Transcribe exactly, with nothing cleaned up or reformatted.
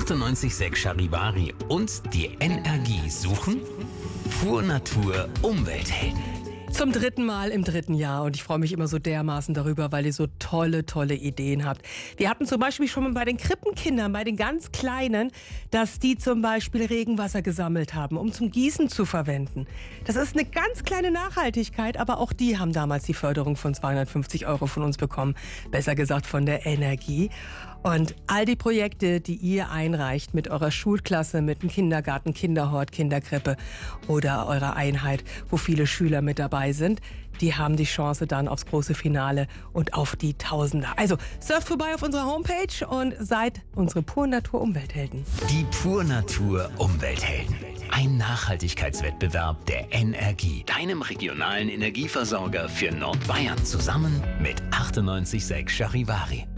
achtundneunzig Komma sechs Charivari und die Energie suchen Pur Natur Umwelthelden. Zum dritten Mal im dritten Jahr und ich freue mich immer so dermaßen darüber, weil ihr so tolle, tolle Ideen habt. Wir hatten zum Beispiel schon mal bei den Krippenkindern, bei den ganz Kleinen, dass die zum Beispiel Regenwasser gesammelt haben, um zum Gießen zu verwenden. Das ist eine ganz kleine Nachhaltigkeit, aber auch die haben damals die Förderung von zweihundertfünfzig Euro von uns bekommen, besser gesagt von der Energie. Und all die Projekte, die ihr einreicht mit eurer Schulklasse, mit dem Kindergarten, Kinderhort, Kinderkrippe oder eurer Einheit, wo viele Schüler mit dabei sind, die haben die Chance dann aufs große Finale und auf die Tausender. Also surft vorbei auf unserer Homepage und seid unsere Pur Natur Umwelthelden. Die Pur Natur Umwelthelden. Ein Nachhaltigkeitswettbewerb der Energie, deinem regionalen Energieversorger für Nordbayern, zusammen mit achtundneunzig Komma sechs Charivari.